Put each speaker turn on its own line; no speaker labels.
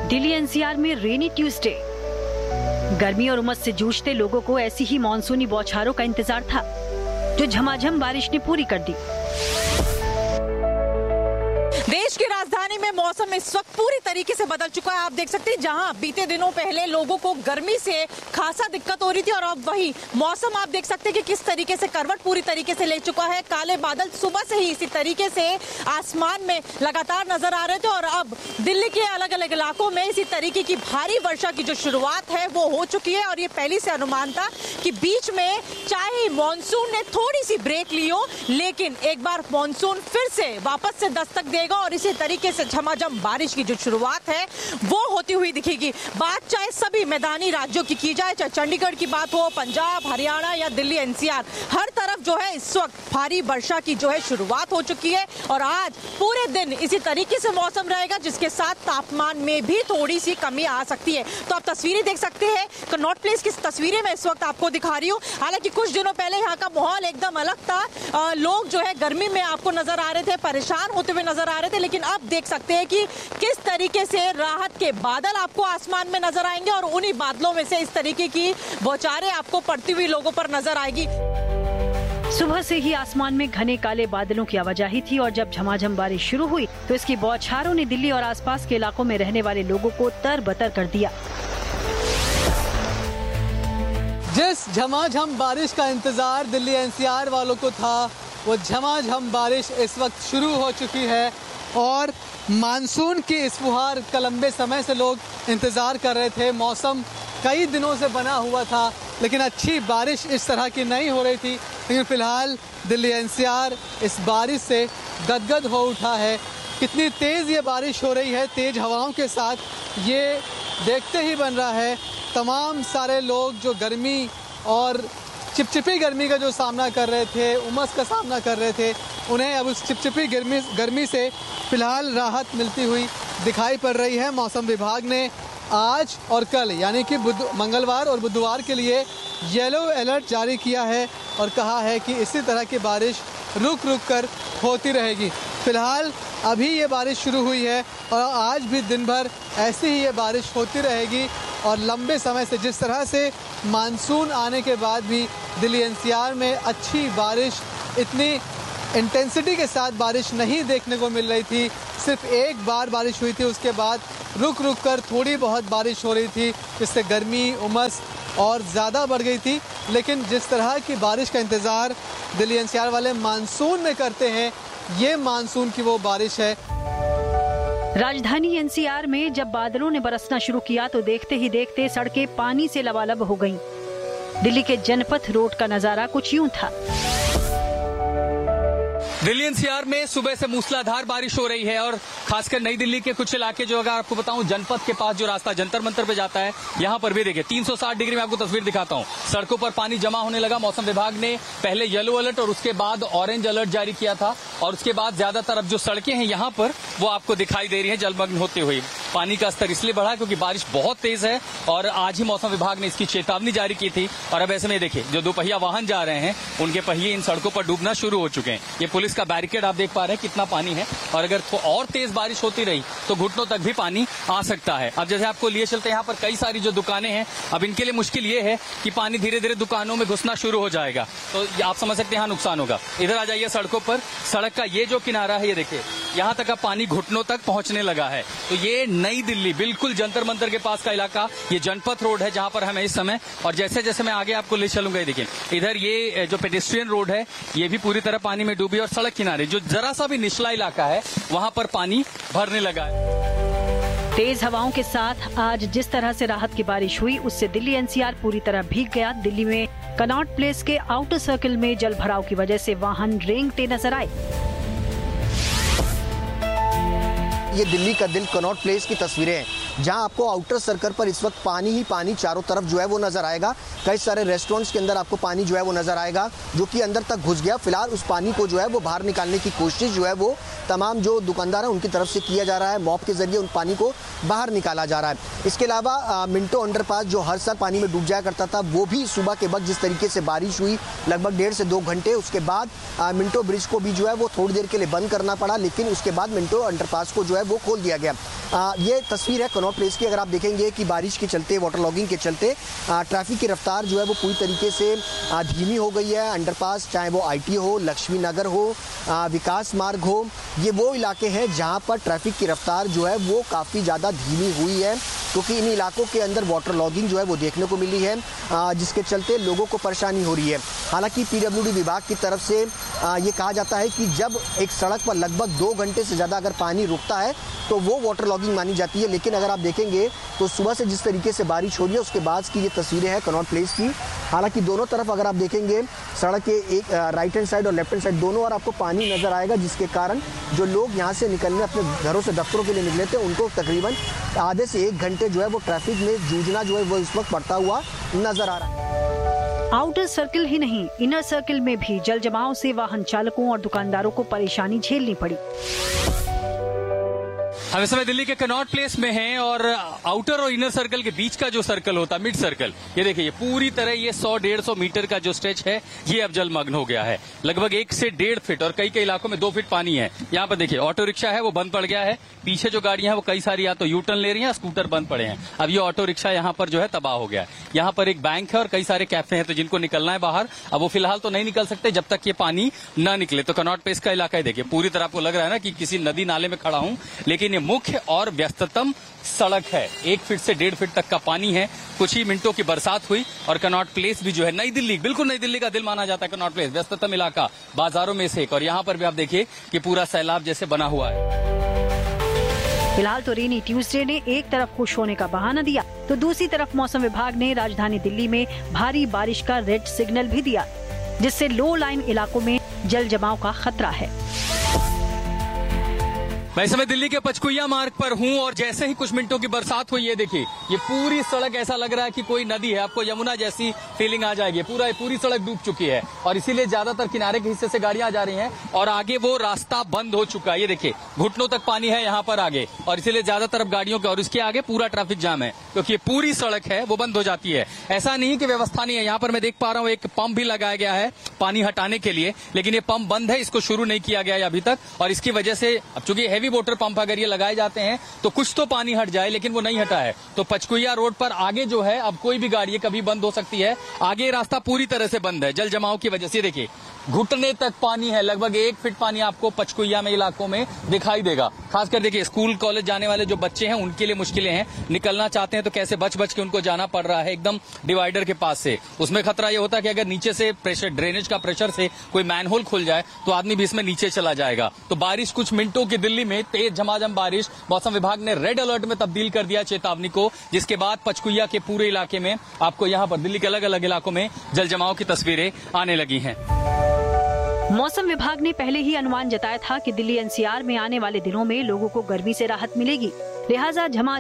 Delhi NCR में रेनी Tuesday. गर्मी और उमस से जूझते लोगों को ऐसी ही मानसूनी बौछारों का इंतजार था, जो झमाझम बारिश ने पूरी कर दी।
देश की राजधानी में मौसम इस वक्त पूरी तरीके से बदल चुका है। आप देख सकते हैं, जहां बीते दिनों पहले लोगों को गर्मी से खासा दिक्कत हो रही थी और अब वही मौसम आप देख सकते हैं कि किस तरीके से करवट पूरी तरीके से ले चुका है। काले बादल सुबह से ही इसी तरीके से आसमान में लगातार नजर आ रहे थे और अब दिल्ली के अलग अलग इलाकों में इसी तरीके की भारी वर्षा की जो शुरुआत है वो हो चुकी है। और ये पहले से अनुमान था कि बीच में चाहे मानसून ने थोड़ी सी ब्रेक ली हो, लेकिन एक बार मानसून फिर से वापस से दस्तक देगा और इसी तरीके से झमाझम बारिश की जो शुरुआत है वो होती हुई दिखेगी। बात चाहे सभी मैदानी राज्यों की जाए, चाहे चंडीगढ़ की बात हो, पंजाब, हरियाणा या दिल्ली एनसीआर, हर तरफ जो है इस वक्त भारी वर्षा की जो है शुरुआत हो चुकी है। और आज पूरे दिन इसी तरीके से मौसम रहेगा, जिसके साथ तापमान में भी थोड़ी सी कमी आ सकती है। तो आप तस्वीरें देख सकते हैं, कनॉट प्लेस की तस्वीरें मैं इस वक्त आपको दिखा रही हूँ। हालांकि कुछ दिनों पहले यहाँ का माहौल एकदम अलग था, लोग जो है गर्मी में आपको नजर आ रहे थे, परेशान होते हुए नजर आ रहे थे, लेकिन अब देख सकते हैं कि किस तरीके से राहत के बादल आपको आसमान में नजर आएंगे और उन्हीं बादलों में से इस तरीके की बौछारें आपको पड़ती हुई लोगों पर नजर आएगी।
सुबह से ही आसमान में घने काले बादलों की आवाजाही थी और जब झमाझम बारिश शुरू हुई तो इसकी बौछारों ने दिल्ली और आसपास के इलाकों में रहने वाले लोगों को तरबतर कर दिया।
जिस झमाझम बारिश का इंतजार दिल्ली एनसीआर वालों को था, वो झमाझम बारिश इस वक्त शुरू हो चुकी है और मानसून की इस फुहार का लंबे समय से लोग इंतज़ार कर रहे थे। मौसम कई दिनों से बना हुआ था, लेकिन अच्छी बारिश इस तरह की नहीं हो रही थी। लेकिन फिलहाल दिल्ली एनसीआर इस बारिश से गदगद हो उठा है। कितनी तेज़ ये बारिश हो रही है, तेज़ हवाओं के साथ, ये देखते ही बन रहा है तमाम सारे लोग जो गर्मी और चिपचिपी गर्मी का जो सामना कर रहे थे, उमस का सामना कर रहे थे, उन्हें अब उस चिपचिपी गर्मी से फिलहाल राहत मिलती हुई दिखाई पड़ रही है। मौसम विभाग ने आज और कल यानी कि मंगलवार और बुधवार के लिए येलो अलर्ट जारी किया है और कहा है कि इसी तरह की बारिश रुक रुक कर होती रहेगी। फिलहाल अभी ये बारिश शुरू हुई है और आज भी दिन भर ऐसी ही ये बारिश होती रहेगी और लंबे समय से जिस तरह से मानसून आने के बाद भी दिल्ली एनसीआर में अच्छी बारिश, इतनी इंटेंसिटी के साथ बारिश नहीं देखने को मिल रही थी। सिर्फ एक बार बारिश हुई थी, उसके बाद रुक रुक कर थोड़ी बहुत बारिश हो रही थी, जिससे गर्मी, उमस और ज़्यादा बढ़ गई थी। लेकिन जिस तरह की बारिश का इंतज़ार दिल्ली एनसीआर वाले मानसून में करते हैं, ये मानसून की वो बारिश है।
राजधानी एनसीआर में जब बादलों ने बरसना शुरू किया तो देखते ही देखते सड़कें पानी से लबालब हो गईं। दिल्ली के जनपथ रोड का नजारा कुछ यूं था।
दिल्ली एनसीआर में सुबह से मूसलाधार बारिश हो रही है और खासकर नई दिल्ली के कुछ इलाके, जो अगर आपको बताऊं, जनपथ के पास जो रास्ता जंतर मंतर पे जाता है, यहां पर भी देखिए 360 डिग्री में आपको तस्वीर दिखाता हूं, सड़कों पर पानी जमा होने लगा। मौसम विभाग ने पहले येलो अलर्ट और उसके बाद ऑरेंज अलर्ट जारी किया था और उसके बाद ज्यादातर अब जो सड़कें हैं यहां पर वो आपको दिखाई दे रही है जलमग्न होती हुई। पानी का स्तर इसलिए बढ़ा क्योंकि बारिश बहुत तेज है और आज ही मौसम विभाग ने इसकी चेतावनी जारी की थी। और अब ऐसे में देखिए, जो दोपहिया वाहन जा रहे हैं उनके पहिए इन सड़कों पर डूबना शुरू हो चुके हैं। ये पुलिस का बैरिकेड आप देख पा रहे हैं कितना पानी है और अगर और तेज बारिश होती रही तो घुटनों तक भी पानी आ सकता है। अब जैसे आपको लिए चलते हैं, यहाँ पर कई सारी जो दुकानें हैं, अब इनके लिए मुश्किल ये है कि पानी धीरे धीरे दुकानों में घुसना शुरू हो जाएगा, तो आप समझ सकते हैं यहाँ नुकसान होगा। इधर आ जाइए सड़कों पर, सड़क का ये जो किनारा है, ये देखिए यहाँ तक अब पानी घुटनों तक पहुंचने लगा है। तो ये नई दिल्ली बिल्कुल जंतर मंतर के पास का इलाका, ये जनपथ रोड है जहां पर हम इस समय, और जैसे जैसे मैं आगे आपको ले चलूंगा, देखिए इधर ये जो पेडेस्ट्रियन रोड है ये भी पूरी तरह पानी में डूबी और सड़क किनारे जो जरा सा भी निचला इलाका है वहां पर पानी भरने लगा है।
तेज हवाओं के साथ आज जिस तरह से राहत की बारिश हुई उससे दिल्ली एनसीआर पूरी तरह भीग गया। दिल्ली में कनॉट प्लेस के आउटर सर्कल में जल भराव की वजह से वाहन रेंगते नजर आए।
ये दिल्ली का दिल कनॉट प्लेस की तस्वीरें हैं, जहां आपको आउटर सर्कल पर इस वक्त पानी ही पानी चारों तरफ जो है वो नजर आएगा। कई सारे रेस्टोरेंट्स के अंदर आपको पानी जो है वो नजर आएगा, जो कि अंदर तक घुस गया। फिलहाल उस पानी को जो है वो बाहर निकालने की कोशिश जो है वो तमाम जो दुकानदार हैं उनकी तरफ से किया जा रहा है। मॉप के जरिए उन पानी को बाहर निकाला जा रहा है। इसके अलावा मिंटो अंडरपास जो हर साल पानी में डूब जाया करता था, वो भी सुबह के वक्त जिस तरीके से बारिश हुई लगभग 1.5 से 2 घंटे, उसके बाद मिंटो ब्रिज को भी जो है वो थोड़ी देर के लिए बंद करना पड़ा, लेकिन उसके बाद मिंटो अंडरपास को जो है वो खोल दिया गया। ये तस्वीर है कनॉट प्लेस की। अगर आप देखेंगे कि बारिश के चलते, वाटर लॉगिंग के चलते ट्रैफिक की रफ्तार जो है वो पूरी तरीके से धीमी हो गई है। अंडरपास, चाहे वो IT हो, लक्ष्मी नगर हो, विकास मार्ग हो, ये वो इलाके हैं जहां पर ट्रैफिक की रफ्तार जो है वो काफ़ी ज़्यादा धीमी हुई है, क्योंकि इन इलाकों के अंदर वाटर लॉगिंग जो है वो देखने को मिली है, जिसके चलते लोगों को परेशानी हो रही है। हालांकि PWD विभाग की तरफ से ये कहा जाता है कि जब एक सड़क पर लगभग 2 घंटे से ज़्यादा अगर पानी रुकता है तो वो वाटर लॉगिंग मानी जाती है। लेकिन अगर आप देखेंगे तो सुबह से जिस तरीके से बारिश हो रही है उसके बाद की ये तस्वीरें हैं कनॉट प्लेस की। हालांकि दोनों तरफ अगर आप देखेंगे सड़क के एक राइट हैंड साइड और लेफ्ट हैंड साइड दोनों ओर आपको पानी नजर आएगा, जिसके कारण जो लोग यहाँ से निकलने अपने घरों से दफ्तरों के लिए निकले थे उनको तकरीबन आधे से 1 घंटे जो है वो ट्रैफिक में जूझना जो है वो इस वक्त बढ़ता हुआ नजर आ रहा है।
आउटर सर्किल ही नहीं, इनर सर्किल में भी जल जमाव से वाहन चालकों और दुकानदारों को परेशानी झेलनी पड़ी।
हम इस समय दिल्ली के कनॉट प्लेस में हैं और आउटर और इनर सर्कल के बीच का जो सर्कल होता है, मिड सर्कल, ये देखिए ये पूरी तरह ये 100-150 मीटर का जो स्ट्रेच है ये अब जलमग्न हो गया है। लगभग 1 से 1.5 फीट और कई इलाकों में 2 फीट पानी है। यहाँ पर देखिए ऑटो रिक्शा है वो बंद पड़ गया है। पीछे जो गाड़ियां हैं वो कई सारी या तो यू टर्न ले रही हैं, स्कूटर बंद पड़े हैं। अब ये ऑटो रिक्शा यहाँ पर जो है तबाह हो गया है। यहाँ पर एक बैंक है और कई सारे कैफे हैं, तो जिनको निकलना है बाहर अब वो फिलहाल तो नहीं निकल सकते जब तक ये पानी न निकले। तो कनॉट प्लेस का इलाका है देखिए पूरी तरह आपको लग रहा है ना कि किसी नदी नाले में खड़ा हूँ, लेकिन ये मुख्य और व्यस्ततम सड़क है। 1 फीट से 1.5 फीट तक का पानी है। कुछ ही मिनटों की बरसात हुई और कनॉट प्लेस भी जो है नई दिल्ली, बिल्कुल नई दिल्ली का दिल माना जाता है कनॉट प्लेस, व्यस्ततम इलाका, बाजारों में से एक। और यहाँ पर भी आप देखिए कि पूरा सैलाब जैसे बना हुआ है।
फिलहाल तो रेनी ट्यूसडे ने एक तरफ खुश होने का बहाना दिया तो दूसरी तरफ मौसम विभाग ने राजधानी दिल्ली में भारी बारिश का रेड सिग्नल भी दिया, जिससे लो लाइन इलाकों में जल जमाव का खतरा है।
मैं इस समय दिल्ली के पचकुइया मार्ग पर हूं और जैसे ही कुछ मिनटों की बरसात हुई, ये देखिए ये पूरी सड़क ऐसा लग रहा है कि कोई नदी है, आपको यमुना जैसी फीलिंग आ जाएगी। पूरी सड़क डूब चुकी है और इसीलिए ज्यादातर किनारे के हिस्से से गाड़ियां जा रही हैं और आगे वो रास्ता बंद हो चुका है। ये देखिए घुटनों तक पानी है यहाँ पर आगे और इसीलिए ज्यादातर अब गाड़ियों के और इसके आगे पूरा ट्रैफिक जाम है, क्योंकि ये पूरी सड़क है वो बंद हो जाती है। ऐसा नहीं कि व्यवस्था नहीं है, यहाँ पर मैं देख पा रहा हूँ एक पंप भी लगाया गया है पानी हटाने के लिए, लेकिन ये पंप बंद है, इसको शुरू नहीं किया गया है अभी तक। और इसकी वजह से अब चूंकि हैवी वाटर पंप अगर ये लगाए जाते हैं तो कुछ तो पानी हट जाए, लेकिन वो नहीं हटा है। तो पचकुइया रोड पर आगे जो है अब कोई भी गाड़ी कभी बंद हो सकती है। आगे रास्ता पूरी तरह से बंद है जल जमाव की वजह से। देखिए घुटने तक पानी है, लगभग 1 फीट पानी आपको पचकुइया में इलाकों में दिखाई देगा। खासकर देखिए स्कूल कॉलेज जाने वाले जो बच्चे हैं उनके लिए मुश्किलें हैं, निकलना चाहते हैं तो कैसे बच के उनको जाना पड़ रहा है एकदम डिवाइडर के पास से। उसमें खतरा ये होता है कि अगर नीचे से प्रेशर, ड्रेनेज का प्रेशर से कोई मैनहोल खुल जाए तो आदमी भी इसमें नीचे चला जाएगा। तो बारिश कुछ मिनटों की दिल्ली में तेज झमाझम बारिश, मौसम विभाग ने रेड अलर्ट में तब्दील कर दिया चेतावनी को, जिसके बाद पचकुइया के पूरे इलाके में आपको यहाँ पर दिल्ली के अलग अलग इलाकों में जल जमाव की तस्वीरें आने लगी हैं।
मौसम विभाग ने पहले ही अनुमान जताया था कि दिल्ली NCR में आने वाले दिनों में लोगों को गर्मी से राहत मिलेगी, लिहाजा